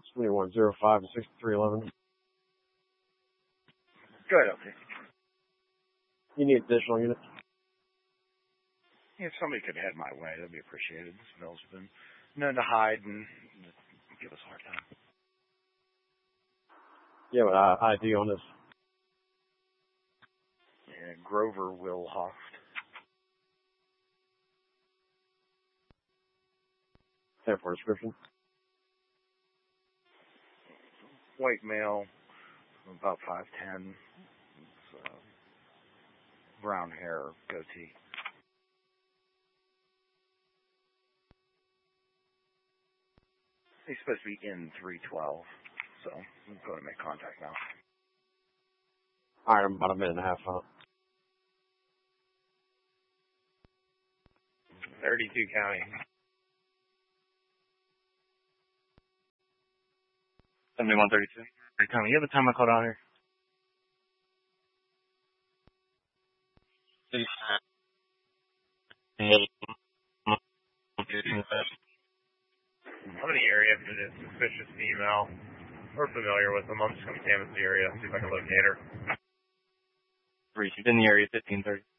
2105 to 6311. Go ahead, LT. You need additional units? If somebody could head my way, that'd be appreciated. This mill's been known to hide and give us a hard time. Yeah, but ID on this. And Grover Wilhoft. There for description. White male, about 5'10", brown hair, goatee. He's supposed to be in 312, so I'm going to make contact now. All right, I'm about a minute and a half out. 32 County. 7132. County. You have a time I called out here? I'm in the area for this suspicious female. We're familiar with them. I'm just going to canvass the area, see if I can locate her. She's in the area 1530.